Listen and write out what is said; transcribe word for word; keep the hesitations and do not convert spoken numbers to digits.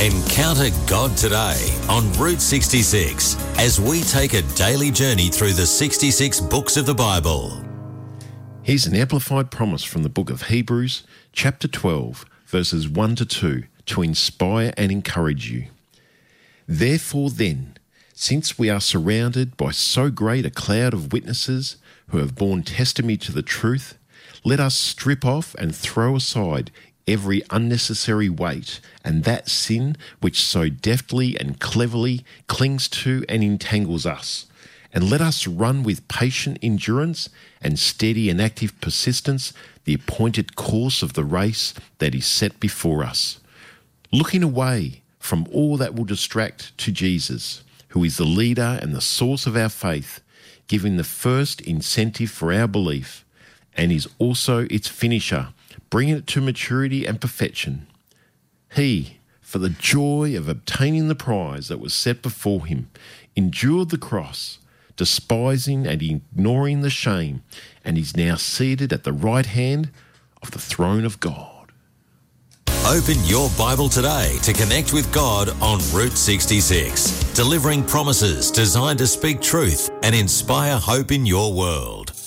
Encounter God today on Route sixty-six as we take a daily journey through the sixty-six books of the Bible. Here's an amplified promise from the book of Hebrews, chapter twelve, verses one to two, to inspire and encourage you. Therefore then, since we are surrounded by so great a cloud of witnesses who have borne testimony to the truth, let us strip off and throw aside every unnecessary weight and that sin which so deftly and cleverly clings to and entangles us. And let us run with patient endurance and steady and active persistence the appointed course of the race that is set before us, looking away from all that will distract to Jesus, who is the leader and the source of our faith, giving the first incentive for our belief, and is also its finisher, bringing it to maturity and perfection. He, for the joy of obtaining the prize that was set before him, endured the cross, despising and ignoring the shame, and is now seated at the right hand of the throne of God. Open your Bible today to connect with God on Route sixty-six, delivering promises designed to speak truth and inspire hope in your world.